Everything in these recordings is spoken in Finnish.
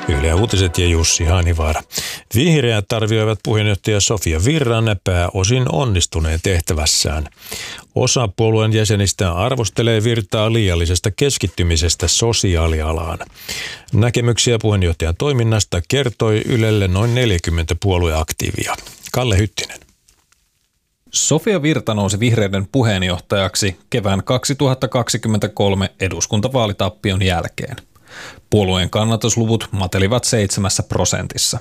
Yle Uutiset ja Jussi Hanivaara. Vihreät arvioivat puheenjohtaja Sofia Virran pääosin onnistuneen tehtävässään. Osa puolueen jäsenistä arvostelee Virtaa liiallisesta keskittymisestä sosiaalialaan. Näkemyksiä puheenjohtajan toiminnasta kertoi Ylelle noin 40 puolueaktiivia. Kalle Hyttinen. Sofia Virta nousi vihreiden puheenjohtajaksi kevään 2023 eduskuntavaalitappion jälkeen. Puolueen kannatusluvut matelivat 7%.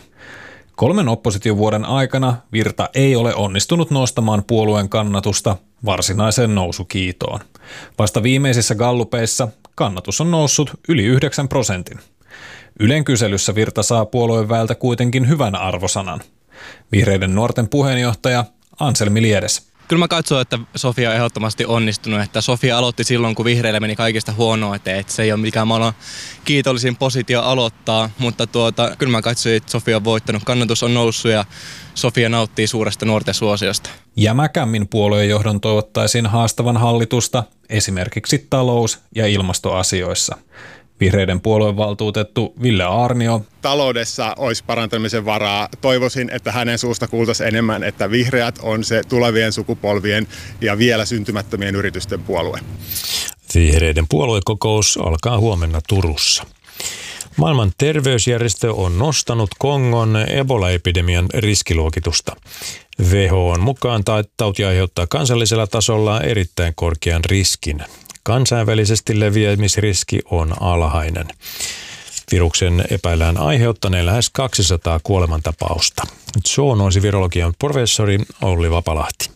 3 oppositiovuoden aikana Virta ei ole onnistunut nostamaan puolueen kannatusta varsinaiseen nousukiitoon. Vasta viimeisissä gallupeissa kannatus on noussut yli 9%. Ylen kyselyssä Virta saa puolueen väeltä kuitenkin hyvän arvosanan. Vihreiden nuorten puheenjohtaja Anselmi Liedes. Kyllä mä katson, että Sofia on ehdottomasti onnistunut, että Sofia aloitti silloin, kun vihreille meni kaikista huonoa, että se ei ole mikään maailman kiitollisin positio aloittaa, mutta kyllä mä katson, että Sofia on voittanut, kannatus on noussut ja Sofia nauttii suuresta nuorten suosiosta. Jämäkämmin puolueen johdon toivottaisiin haastavan hallitusta esimerkiksi talous- ja ilmastoasioissa. Vihreiden puoluevaltuutettu Ville Aarnio. Taloudessa olisi parantamisen varaa. Toivoisin, että hänen suusta kuultaisiin enemmän, että vihreät on se tulevien sukupolvien ja vielä syntymättömien yritysten puolue. Vihreiden puoluekokous alkaa huomenna Turussa. Maailman terveysjärjestö on nostanut Kongon Ebola-epidemian riskiluokitusta. WHO:n mukaan tauti aiheuttaa kansallisella tasolla erittäin korkean riskin. Kansainvälisesti leviämisriski on alhainen. Viruksen epäillään aiheuttaneen lähes 200 kuolemantapausta. Zoonosi virologian professori Olli Vapalahti.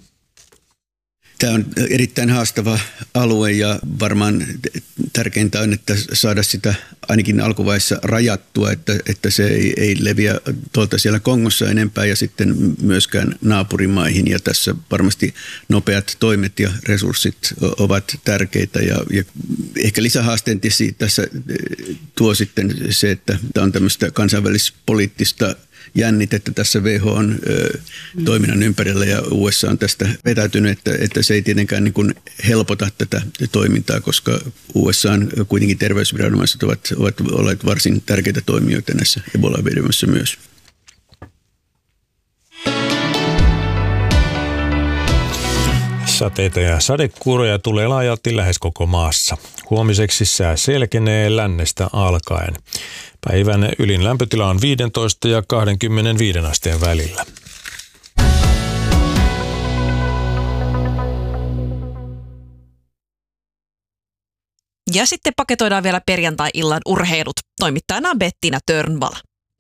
Tämä on erittäin haastava alue ja varmaan tärkeintä on, että saada sitä ainakin alkuvaiheessa rajattua, että se ei leviä tuolta siellä Kongossa enempää ja sitten myöskään naapurimaihin. Ja tässä varmasti nopeat toimet ja resurssit ovat tärkeitä ja ehkä lisähaasteen tässä tuo sitten se, että tämä on tämmöistä kansainvälispoliittista jännitettä tässä WHO:n toiminnan ympärillä ja USA on tästä vetäytynyt, että se ei tietenkään niin kuin helpota tätä toimintaa, koska USA:n kuitenkin terveysviranomaiset ovat olleet varsin tärkeitä toimijoita näissä Ebola-epidemiassa myös. Sateita ja sadekuuroja tulee laajalti lähes koko maassa. Huomiseksi sää selkenee lännestä alkaen. Päivän ylin lämpötila on 15 ja 25 asteen välillä. Ja sitten paketoidaan vielä perjantai-illan urheilut. Toimittajana Bettina Törnvall.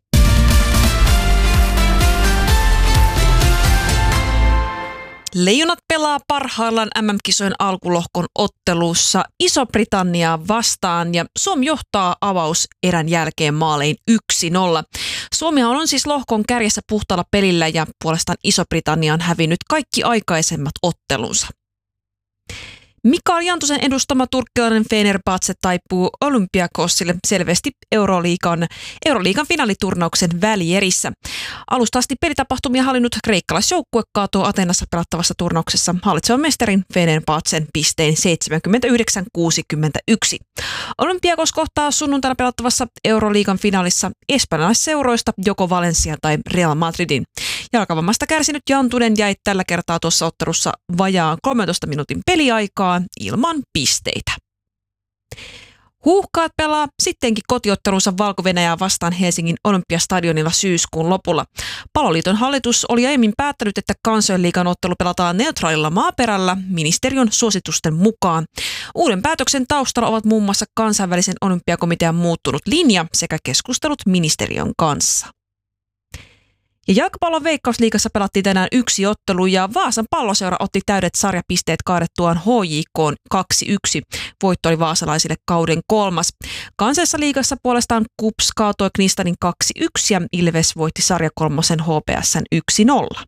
Leijonat pelaa parhaillaan MM-kisojen alkulohkon ottelussa Iso-Britanniaa vastaan ja Suomi johtaa avauserän jälkeen maalein 1-0. Suomihan on siis lohkon kärjessä puhtaalla pelillä ja puolestaan Iso-Britannia on hävinnyt kaikki aikaisemmat ottelunsa. Mikael Jantusen edustama turkkilainen Fenerbahce taipuu Olympiakosille selvästi Euroliigan finaaliturnauksen välierissä. Alusta asti pelitapahtumia hallinnut kreikkalaisjoukkue kaatoi Ateenassa pelattavassa turnauksessa hallitsevan mestarin Fenerbahcen pisteen 79-61. Olympiakos kohtaa sunnuntaina pelattavassa Euroliigan finaalissa espanjalaisseuroista joko Valencia tai Real Madridin. Jalkavammasta kärsinyt Jantunen jäi tällä kertaa tuossa ottelussa vajaan 13 minuutin peliaikaa ilman pisteitä. Huuhkaat pelaa sittenkin kotiottelunsa Valko-Venäjää vastaan Helsingin Olympiastadionilla syyskuun lopulla. Paloliiton hallitus oli aiemmin päättänyt, että Kansainliigan ottelu pelataan neutraalilla maaperällä ministeriön suositusten mukaan. Uuden päätöksen taustalla ovat muun muassa kansainvälisen olympiakomitean muuttunut linja sekä keskustelut ministeriön kanssa. Ja jalkapallon Veikkausliigassa pelattiin tänään yksi ottelu ja Vaasan Palloseura otti täydet sarjapisteet kaadettuaan HJK:n 2-1. Voitto oli vaasalaisille kauden 3. Kansallisessa liigassa puolestaan KuPS kaatoi Knistanin 2-1 ja Ilves voitti sarjakolmosen HPS:n 1-0.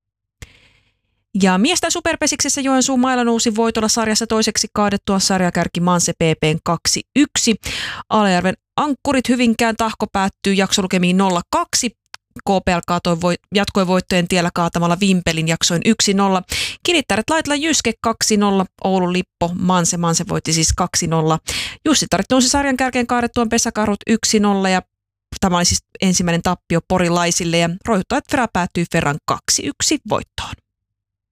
Ja miesten superpesiksessä Joensuun Mailla nousi voitolla sarjassa toiseksi kaadettuaan sarjakärki Manse PP:n 2-1. Alajärven Ankkurit Hyvinkään tahko päättyy jaksolukemiin 0-2. KPL jatkoi voittojen tiellä kaatamalla Vimpelin jaksoin 1-0. Kirittäret Laitila Jyske 2-0. Oulun Lippo Manse voitti siis 2-0. Jussittaret nousi sarjan kärkeen kaadettuaan Pesäkarhut 1-0 ja Tämä oli siis ensimmäinen tappio porilaisille ja roihuttajat Ferra päättyy Ferran 2-1 voittoon.